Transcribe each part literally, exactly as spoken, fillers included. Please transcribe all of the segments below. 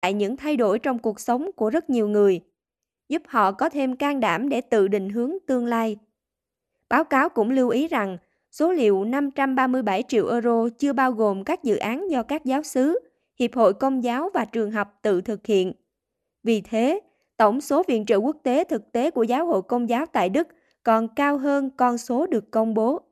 lại những thay đổi trong cuộc sống của rất nhiều người, giúp họ có thêm can đảm để tự định hướng tương lai. Báo cáo cũng lưu ý rằng số liệu năm trăm ba mươi bảy triệu euro chưa bao gồm các dự án do các giáo xứ, hiệp hội công giáo và trường học tự thực hiện. Vì thế, tổng số viện trợ quốc tế thực tế của Giáo hội Công giáo tại Đức còn cao hơn con số được công bố.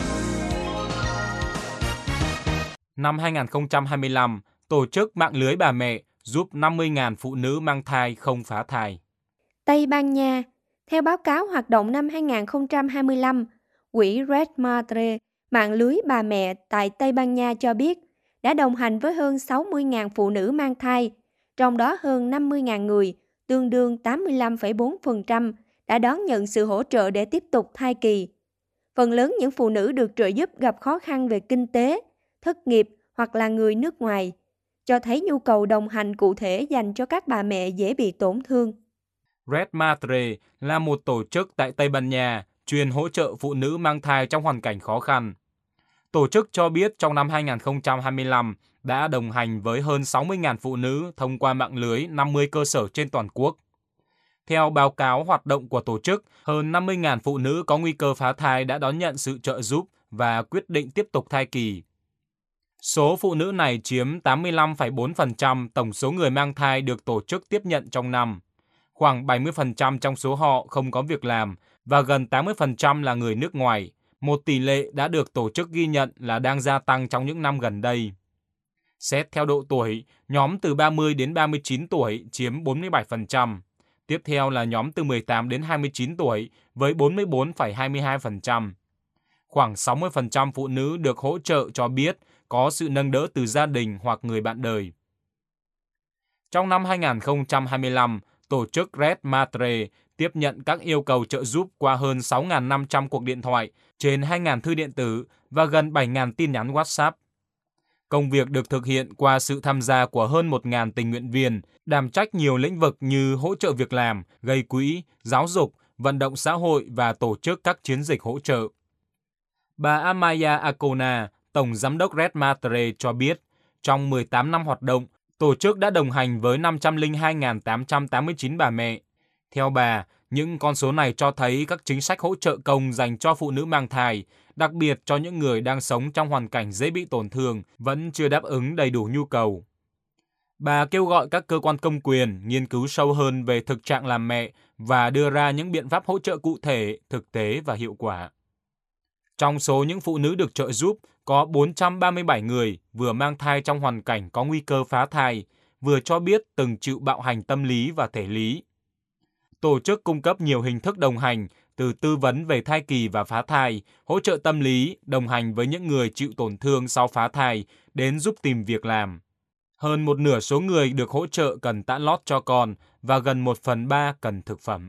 Năm hai không hai lăm, tổ chức mạng lưới bà mẹ giúp năm mươi nghìn phụ nữ mang thai không phá thai. Tây Ban Nha, theo báo cáo hoạt động năm hai không hai lăm, quỹ Red Madre, mạng lưới bà mẹ tại Tây Ban Nha cho biết đã đồng hành với hơn sáu mươi nghìn phụ nữ mang thai, trong đó hơn năm mươi nghìn người, tương đương tám mươi lăm phẩy bốn phần trăm, đã đón nhận sự hỗ trợ để tiếp tục thai kỳ. Phần lớn những phụ nữ được trợ giúp gặp khó khăn về kinh tế, thất nghiệp hoặc là người nước ngoài, cho thấy nhu cầu đồng hành cụ thể dành cho các bà mẹ dễ bị tổn thương. Red Madre là một tổ chức tại Tây Ban Nha chuyên hỗ trợ phụ nữ mang thai trong hoàn cảnh khó khăn. Tổ chức cho biết trong năm hai không hai lăm đã đồng hành với hơn sáu mươi nghìn phụ nữ thông qua mạng lưới năm mươi cơ sở trên toàn quốc. Theo báo cáo hoạt động của tổ chức, hơn năm mươi nghìn phụ nữ có nguy cơ phá thai đã đón nhận sự trợ giúp và quyết định tiếp tục thai kỳ. Số phụ nữ này chiếm tám mươi lăm phẩy bốn phần trăm tổng số người mang thai được tổ chức tiếp nhận trong năm. Khoảng bảy mươi phần trăm trong số họ không có việc làm và gần tám mươi phần trăm là người nước ngoài, một tỷ lệ đã được tổ chức ghi nhận là đang gia tăng trong những năm gần đây. Xét theo độ tuổi, nhóm từ ba mươi đến ba mươi chín tuổi chiếm bốn mươi bảy phần trăm. Tiếp theo là nhóm từ mười tám đến hai mươi chín tuổi với bốn mươi bốn phẩy hai mươi hai phần trăm. Khoảng sáu mươi phần trăm phụ nữ được hỗ trợ cho biết có sự nâng đỡ từ gia đình hoặc người bạn đời. Trong năm hai không hai lăm, tổ chức Red Madre tiếp nhận các yêu cầu trợ giúp qua hơn sáu nghìn năm trăm cuộc điện thoại, trên hai nghìn thư điện tử và gần bảy nghìn tin nhắn WhatsApp. Công việc được thực hiện qua sự tham gia của hơn một nghìn tình nguyện viên, đảm trách nhiều lĩnh vực như hỗ trợ việc làm, gây quỹ, giáo dục, vận động xã hội và tổ chức các chiến dịch hỗ trợ. Bà Amaya Acona, Tổng Giám đốc Red Madre cho biết, trong mười tám năm hoạt động, tổ chức đã đồng hành với năm trăm lẻ hai nghìn tám trăm tám mươi chín bà mẹ. Theo bà, những con số này cho thấy các chính sách hỗ trợ công dành cho phụ nữ mang thai, đặc biệt cho những người đang sống trong hoàn cảnh dễ bị tổn thương, vẫn chưa đáp ứng đầy đủ nhu cầu. Bà kêu gọi các cơ quan công quyền nghiên cứu sâu hơn về thực trạng làm mẹ và đưa ra những biện pháp hỗ trợ cụ thể, thực tế và hiệu quả. Trong số những phụ nữ được trợ giúp, có bốn trăm ba mươi bảy người vừa mang thai trong hoàn cảnh có nguy cơ phá thai, vừa cho biết từng chịu bạo hành tâm lý và thể lý. Tổ chức cung cấp nhiều hình thức đồng hành, từ tư vấn về thai kỳ và phá thai, hỗ trợ tâm lý, đồng hành với những người chịu tổn thương sau phá thai, đến giúp tìm việc làm. Hơn một nửa số người được hỗ trợ cần tã lót cho con và gần một phần ba cần thực phẩm.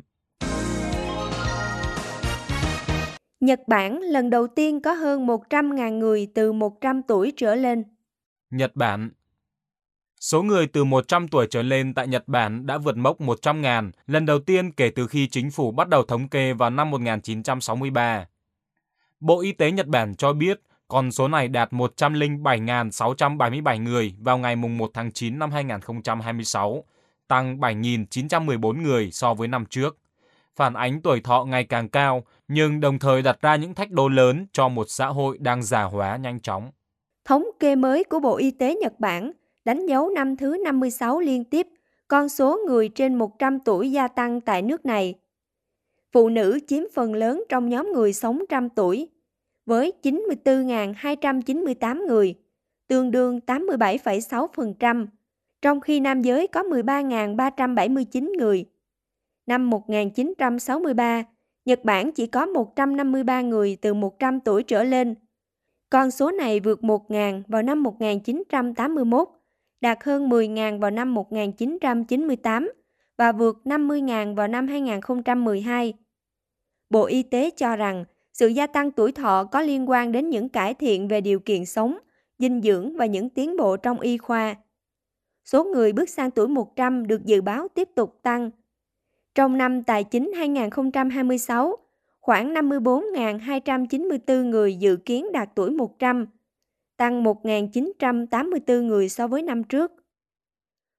Nhật Bản lần đầu tiên có hơn một trăm nghìn người từ một trăm tuổi trở lên. Nhật Bản. Số người từ một trăm tuổi trở lên tại Nhật Bản đã vượt mốc một trăm nghìn lần đầu tiên kể từ khi chính phủ bắt đầu thống kê vào năm một nghìn chín trăm sáu mươi ba. Bộ Y tế Nhật Bản cho biết con số này đạt một trăm lẻ bảy nghìn sáu trăm bảy mươi bảy người vào ngày mùng một tháng chín năm hai nghìn không trăm hai mươi sáu, tăng bảy nghìn chín trăm mười bốn người so với năm trước. Phản ánh tuổi thọ ngày càng cao, nhưng đồng thời đặt ra những thách đố lớn cho một xã hội đang già hóa nhanh chóng. Thống kê mới của Bộ Y tế Nhật Bản đánh dấu năm thứ năm mươi sáu liên tiếp, con số người trên một trăm tuổi gia tăng tại nước này. Phụ nữ chiếm phần lớn trong nhóm người sống trăm tuổi, với chín mươi tư nghìn hai trăm chín mươi tám người, tương đương tám mươi bảy phẩy sáu phần trăm, trong khi nam giới có mười ba nghìn ba trăm bảy mươi chín người. Năm một nghìn chín trăm sáu mươi ba, Nhật Bản chỉ có một trăm năm mươi ba người từ một trăm tuổi trở lên. Con số này vượt một nghìn vào năm một nghìn chín trăm tám mươi mốt, đạt hơn mười nghìn vào năm một nghìn chín trăm chín mươi tám và vượt năm mươi nghìn vào năm hai nghìn không trăm mười hai. Bộ Y tế cho rằng sự gia tăng tuổi thọ có liên quan đến những cải thiện về điều kiện sống, dinh dưỡng và những tiến bộ trong y khoa. Số người bước sang tuổi một trăm được dự báo tiếp tục tăng. Trong năm tài chính hai nghìn không trăm hai mươi sáu, khoảng năm mươi bốn nghìn hai trăm chín mươi tư người dự kiến đạt tuổi một trăm, tăng một nghìn chín trăm tám mươi tư người so với năm trước.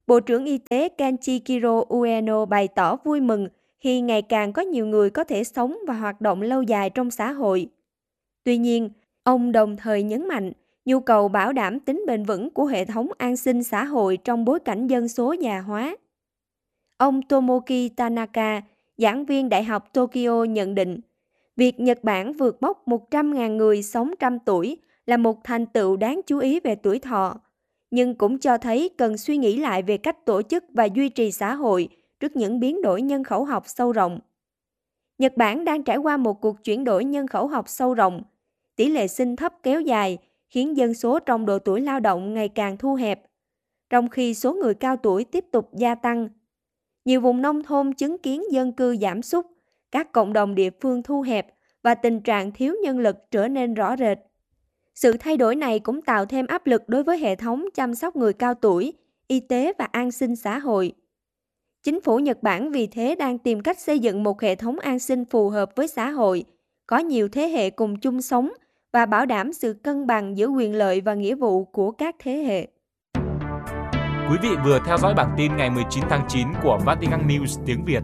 Bộ trưởng Y tế Kenshiro Ueno bày tỏ vui mừng khi ngày càng có nhiều người có thể sống và hoạt động lâu dài trong xã hội. Tuy nhiên, ông đồng thời nhấn mạnh nhu cầu bảo đảm tính bền vững của hệ thống an sinh xã hội trong bối cảnh dân số già hóa. Ông Tomoki Tanaka, giảng viên Đại học Tokyo nhận định, việc Nhật Bản vượt mốc một trăm nghìn người sống trăm tuổi là một thành tựu đáng chú ý về tuổi thọ, nhưng cũng cho thấy cần suy nghĩ lại về cách tổ chức và duy trì xã hội trước những biến đổi nhân khẩu học sâu rộng. Nhật Bản đang trải qua một cuộc chuyển đổi nhân khẩu học sâu rộng. Tỷ lệ sinh thấp kéo dài khiến dân số trong độ tuổi lao động ngày càng thu hẹp, trong khi số người cao tuổi tiếp tục gia tăng. Nhiều vùng nông thôn chứng kiến dân cư giảm sút, các cộng đồng địa phương thu hẹp và tình trạng thiếu nhân lực trở nên rõ rệt. Sự thay đổi này cũng tạo thêm áp lực đối với hệ thống chăm sóc người cao tuổi, y tế và an sinh xã hội. Chính phủ Nhật Bản vì thế đang tìm cách xây dựng một hệ thống an sinh phù hợp với xã hội, có nhiều thế hệ cùng chung sống và bảo đảm sự cân bằng giữa quyền lợi và nghĩa vụ của các thế hệ. Quý vị vừa theo dõi bản tin ngày mười chín tháng chín của Vatican News tiếng Việt.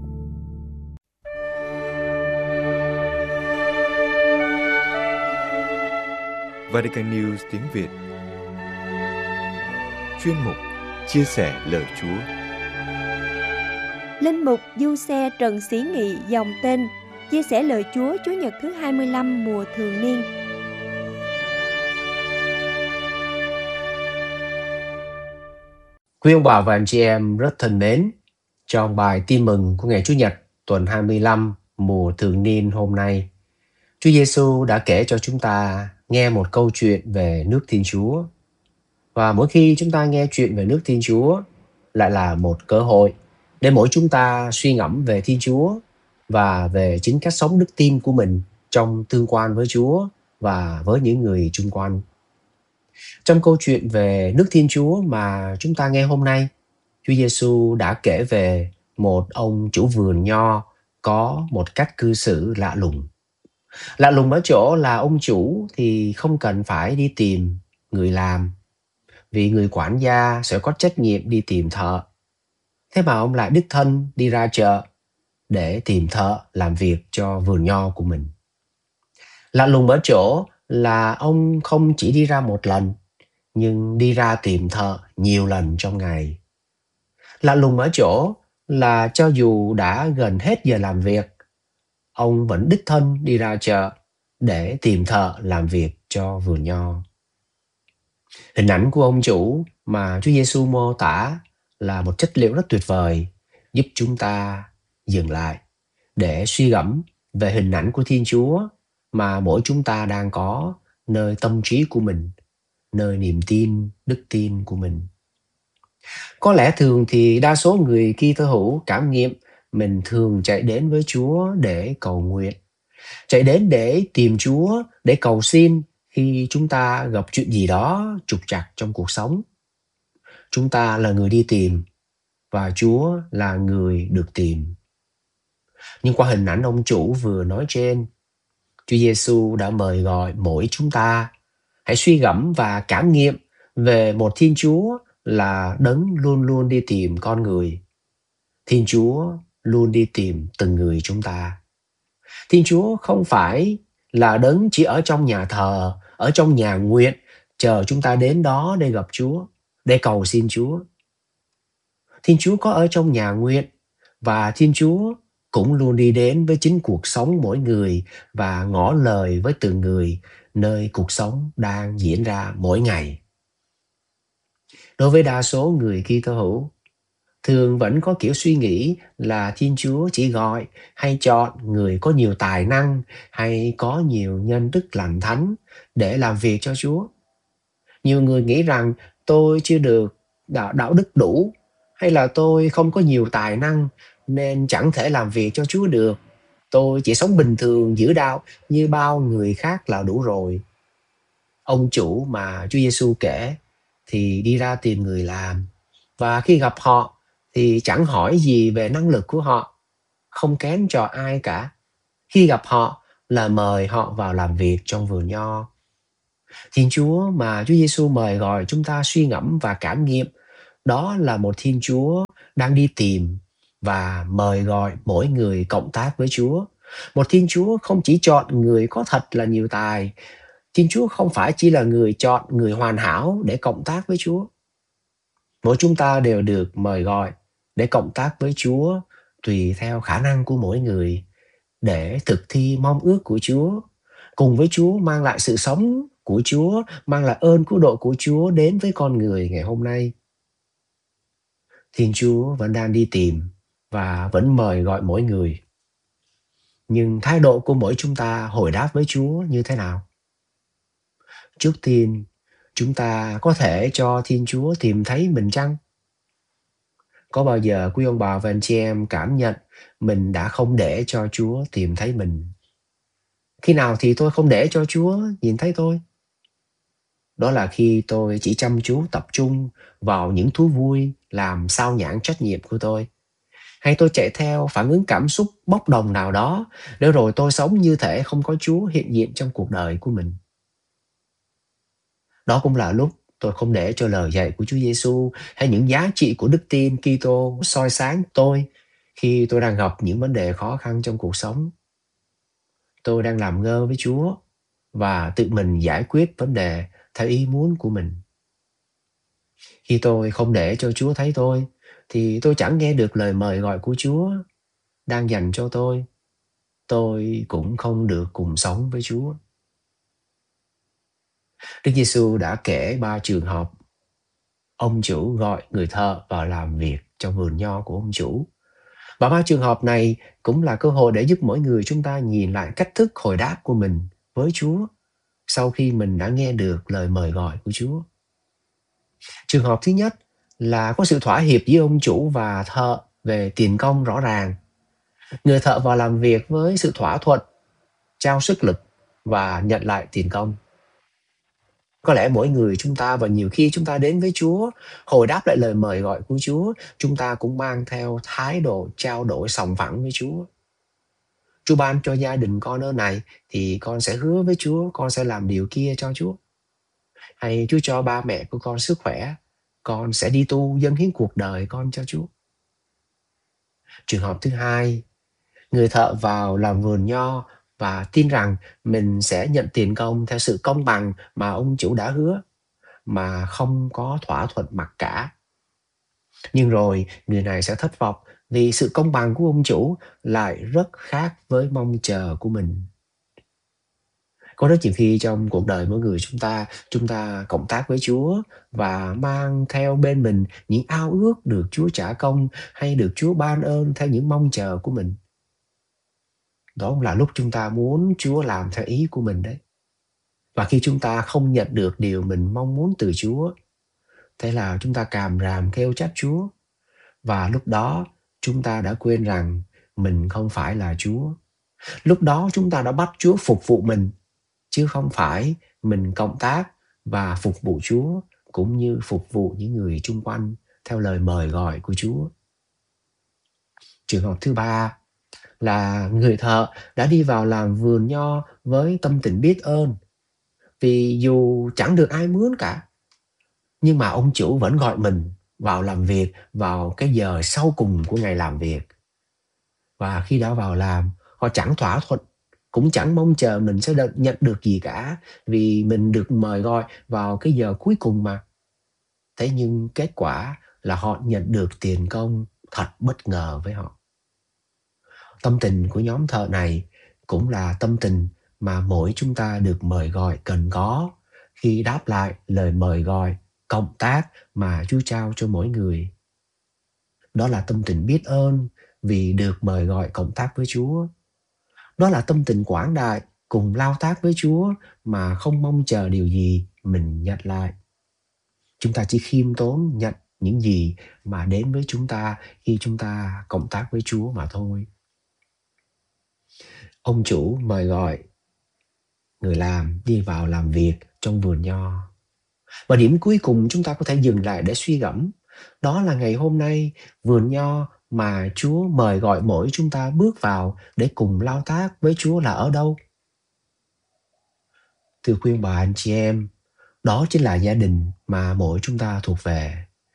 Vatican News tiếng Việt. Chuyên mục chia sẻ lời Chúa. Linh mục Du Xe Trần Sĩ Nghị dòng tên chia sẻ lời Chúa Chủ nhật thứ hai mươi lăm mùa thường niên. Quý ông bà và anh chị em rất thân mến, trong bài tin mừng của ngày Chủ nhật tuần hai mươi lăm mùa thường niên hôm nay, Chúa Giêsu đã kể cho chúng ta nghe một câu chuyện về nước Thiên Chúa. Và mỗi khi chúng ta nghe chuyện về nước Thiên Chúa lại là một cơ hội để mỗi chúng ta suy ngẫm về Thiên Chúa và về chính cách sống đức tin của mình trong tương quan với Chúa và với những người chung quanh. Trong câu chuyện về nước Thiên Chúa mà chúng ta nghe hôm nay, Chúa Giêsu đã kể về một ông chủ vườn nho có một cách cư xử lạ lùng. Lạ lùng ở chỗ là ông chủ thì không cần phải đi tìm người làm, vì người quản gia sẽ có trách nhiệm đi tìm thợ. Thế mà ông lại đích thân đi ra chợ để tìm thợ làm việc cho vườn nho của mình. Lạ lùng ở chỗ là ông không chỉ đi ra một lần, nhưng đi ra tìm thợ nhiều lần trong ngày. Lạ lùng ở chỗ là cho dù đã gần hết giờ làm việc, ông vẫn đích thân đi ra chợ để tìm thợ làm việc cho vườn nho. Hình ảnh của ông chủ mà Chúa Giêsu mô tả là một chất liệu rất tuyệt vời, giúp chúng ta dừng lại để suy gẫm về hình ảnh của Thiên Chúa mà mỗi chúng ta đang có nơi tâm trí của mình, nơi niềm tin, đức tin của mình. Có lẽ thường thì đa số người Kitô hữu cảm nghiệm mình thường chạy đến với Chúa để cầu nguyện, chạy đến để tìm Chúa, để cầu xin khi chúng ta gặp chuyện gì đó trục trặc trong cuộc sống. Chúng ta là người đi tìm và Chúa là người được tìm. Nhưng qua hình ảnh ông chủ vừa nói trên, Chúa Giêsu đã mời gọi mỗi chúng ta hãy suy gẫm và cảm nghiệm về một Thiên Chúa là đấng luôn luôn đi tìm con người. Thiên Chúa luôn đi tìm từng người chúng ta. Thiên Chúa không phải là đấng chỉ ở trong nhà thờ, ở trong nhà nguyện, chờ chúng ta đến đó để gặp Chúa, để cầu xin Chúa. Thiên Chúa có ở trong nhà nguyện và Thiên Chúa cũng luôn đi đến với chính cuộc sống mỗi người và ngỏ lời với từng người nơi cuộc sống đang diễn ra mỗi ngày. Đối với đa số người Kitô hữu, thường vẫn có kiểu suy nghĩ là Thiên Chúa chỉ gọi hay chọn người có nhiều tài năng hay có nhiều nhân đức lành thánh để làm việc cho Chúa. Nhiều người nghĩ rằng tôi chưa được đạo, đạo đức đủ, hay là tôi không có nhiều tài năng nên chẳng thể làm việc cho Chúa được. Tôi chỉ sống bình thường giữ đạo như bao người khác là đủ rồi. Ông chủ mà Chúa Giêsu kể thì đi ra tìm người làm, và khi gặp họ thì chẳng hỏi gì về năng lực của họ, không kén cho ai cả. Khi gặp họ là mời họ vào làm việc trong vườn nho. Thiên Chúa mà Chúa Giêsu mời gọi chúng ta suy ngẫm và cảm nghiệm Đó là một Thiên Chúa đang đi tìm và mời gọi mỗi người cộng tác với Chúa. Một Thiên Chúa không chỉ chọn người có thật là nhiều tài. Thiên Chúa không phải chỉ là người chọn người hoàn hảo để cộng tác với Chúa. Mỗi chúng ta đều được mời gọi để cộng tác với Chúa tùy theo khả năng của mỗi người, để thực thi mong ước của Chúa, cùng với Chúa mang lại sự sống của Chúa, mang lại ơn cứu độ của Chúa đến với con người ngày hôm nay. Thiên Chúa vẫn đang đi tìm và vẫn mời gọi mỗi người. Nhưng thái độ của mỗi chúng ta hồi đáp với Chúa như thế nào? Trước tiên, chúng ta có thể cho Thiên Chúa tìm thấy mình chăng? Có bao giờ quý ông bà và anh chị em cảm nhận mình đã không để cho Chúa tìm thấy mình? Khi nào thì tôi không để cho Chúa nhìn thấy tôi? Đó là khi tôi chỉ chăm chú tập trung vào những thú vui làm sao nhãng trách nhiệm của tôi. Hay tôi chạy theo phản ứng cảm xúc bốc đồng nào đó, để rồi tôi sống như thể không có Chúa hiện diện trong cuộc đời của mình. Đó cũng là lúc tôi không để cho lời dạy của Chúa Giêsu hay những giá trị của đức tin Kitô soi sáng tôi khi tôi đang gặp những vấn đề khó khăn trong cuộc sống. Tôi đang làm ngơ với Chúa và tự mình giải quyết vấn đề theo ý muốn của mình. Khi tôi không để cho Chúa thấy tôi, thì tôi chẳng nghe được lời mời gọi của Chúa đang dành cho tôi. Tôi cũng không được cùng sống với Chúa. Đức Giêsu đã kể ba trường hợp. Ông chủ gọi người thợ vào làm việc trong vườn nho của ông chủ. Và ba trường hợp này cũng là cơ hội để giúp mỗi người chúng ta nhìn lại cách thức hồi đáp của mình với Chúa sau khi mình đã nghe được lời mời gọi của Chúa. Trường hợp thứ nhất là có sự thỏa hiệp giữa ông chủ và thợ về tiền công rõ ràng. Người thợ vào làm việc với sự thỏa thuận, trao sức lực và nhận lại tiền công. Có lẽ mỗi người chúng ta, và nhiều khi chúng ta đến với Chúa, hồi đáp lại lời mời gọi của Chúa, chúng ta cũng mang theo thái độ trao đổi sòng phẳng với Chúa. Chúa ban cho gia đình con ơn này thì con sẽ hứa với Chúa con sẽ làm điều kia cho Chúa. Hay Chúa cho ba mẹ của con sức khỏe, con sẽ đi tu dâng hiến cuộc đời con cho Chúa. Trường hợp thứ hai, người thợ vào làm vườn nho và tin rằng mình sẽ nhận tiền công theo sự công bằng mà ông chủ đã hứa, mà không có thỏa thuận mặc cả. Nhưng rồi người này sẽ thất vọng vì sự công bằng của ông chủ lại rất khác với mong chờ của mình. Có rất nhiều khi trong cuộc đời mỗi người chúng ta, chúng ta cộng tác với Chúa và mang theo bên mình những ao ước được Chúa trả công hay được Chúa ban ơn theo những mong chờ của mình. Đó cũng là lúc chúng ta muốn Chúa làm theo ý của mình đấy. Và khi chúng ta không nhận được điều mình mong muốn từ Chúa, thế là chúng ta càm ràm kêu trách Chúa. Và lúc đó chúng ta đã quên rằng mình không phải là Chúa. Lúc đó chúng ta đã bắt Chúa phục vụ mình, chứ không phải mình cộng tác và phục vụ Chúa cũng như phục vụ những người chung quanh theo lời mời gọi của Chúa. Trường hợp thứ ba là người thợ đã đi vào làm vườn nho với tâm tình biết ơn, vì dù chẳng được ai mướn cả, nhưng mà ông chủ vẫn gọi mình vào làm việc vào cái giờ sau cùng của ngày làm việc. Và khi đã vào làm, họ chẳng thỏa thuận, cũng chẳng mong chờ mình sẽ được nhận được gì cả, vì mình được mời gọi vào cái giờ cuối cùng mà. Thế nhưng kết quả là họ nhận được tiền công thật bất ngờ với họ. Tâm tình của nhóm thợ này cũng là tâm tình mà mỗi chúng ta được mời gọi cần có khi đáp lại lời mời gọi cộng tác mà Chúa trao cho mỗi người. Đó là tâm tình biết ơn vì được mời gọi cộng tác với Chúa. Đó là tâm tình quảng đại cùng lao tác với Chúa mà không mong chờ điều gì mình nhận lại. Chúng ta chỉ khiêm tốn nhận những gì mà đến với chúng ta khi chúng ta cộng tác với Chúa mà thôi. Ông chủ mời gọi người làm đi vào làm việc trong vườn nho. Và điểm cuối cùng chúng ta có thể dừng lại để suy gẫm. Đó là ngày hôm nay, vườn nho mà Chúa mời gọi mỗi chúng ta bước vào để cùng lao tác với Chúa là ở đâu? Thưa khuyên bà anh chị em, đó chính là gia đình mà mỗi chúng ta thuộc về.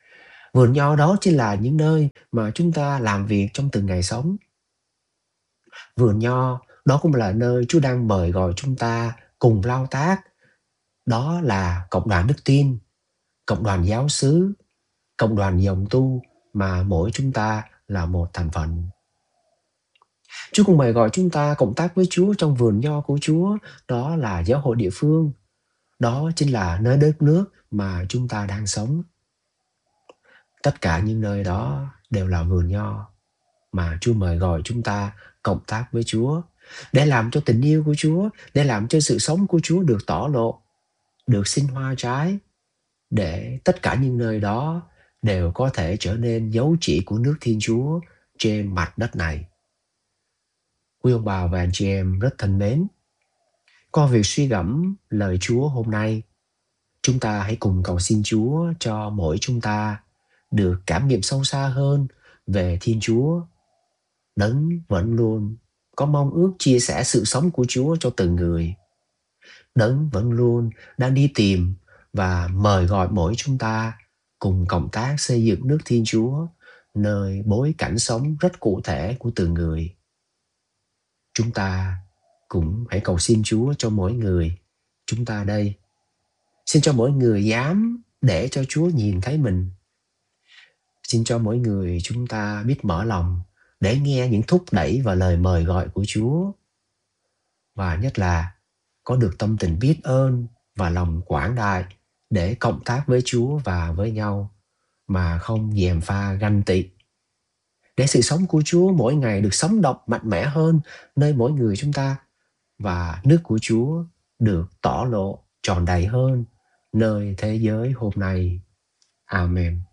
Vườn nho đó chính là những nơi mà chúng ta làm việc trong từng ngày sống. Vườn nho đó cũng là nơi Chúa đang mời gọi chúng ta cùng lao tác. Đó là cộng đoàn đức tin, cộng đoàn giáo xứ, cộng đoàn dòng tu mà mỗi chúng ta là một thành phần. Chúa cũng mời gọi chúng ta cộng tác với Chúa trong vườn nho của Chúa, đó là giáo hội địa phương. Đó chính là nơi đất nước mà chúng ta đang sống. Tất cả những nơi đó đều là vườn nho mà Chúa mời gọi chúng ta cộng tác với Chúa để làm cho tình yêu của Chúa, để làm cho sự sống của Chúa được tỏ lộ, được sinh hoa trái, để tất cả những nơi đó đều có thể trở nên dấu chỉ của nước Thiên Chúa trên mặt đất này. Quý ông bà và anh chị em rất thân mến, qua việc suy gẫm lời Chúa hôm nay, chúng ta hãy cùng cầu xin Chúa cho mỗi chúng ta được cảm nghiệm sâu xa hơn về Thiên Chúa. Đấng vẫn luôn có mong ước chia sẻ sự sống của Chúa cho từng người. Đấng vẫn luôn đang đi tìm và mời gọi mỗi chúng ta cùng cộng tác xây dựng nước Thiên Chúa, nơi bối cảnh sống rất cụ thể của từng người. Chúng ta cũng hãy cầu xin Chúa cho mỗi người chúng ta đây. Xin cho mỗi người dám để cho Chúa nhìn thấy mình. Xin cho mỗi người chúng ta biết mở lòng để nghe những thúc đẩy và lời mời gọi của Chúa. Và nhất là có được tâm tình biết ơn và lòng quảng đại để cộng tác với Chúa và với nhau mà không gièm pha ganh tị. Để sự sống của Chúa mỗi ngày được sống động mạnh mẽ hơn nơi mỗi người chúng ta và nước của Chúa được tỏ lộ tròn đầy hơn nơi thế giới hôm nay. Amen.